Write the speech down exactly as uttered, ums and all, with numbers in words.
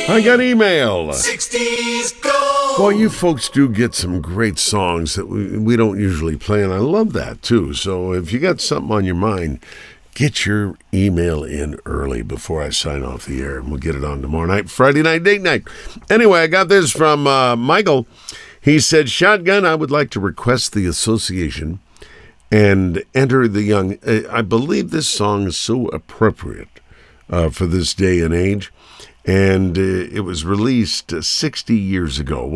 I got email. sixties Gold. Boy, you folks do get some great songs that we, we don't usually play, and I love that, too. So if you got something on your mind, get your email in early before I sign off the air, and we'll get it on tomorrow night, Friday night, date night. Anyway, I got this from uh, Michael. He said, Shotgun, I would like to request the association and enter the young. I believe this song is so appropriate uh, for this day and age, and uh, it was released uh, sixty years ago.